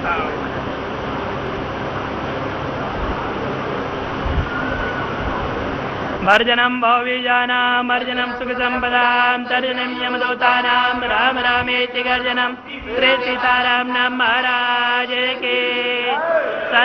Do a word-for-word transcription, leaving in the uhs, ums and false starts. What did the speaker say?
भर्जनं भवबीजानां भर्जनं सुखसंपदां तर्जनं यमदूतानां राम रामेति गर्जनं श्री सीताराम नाम महाराज के।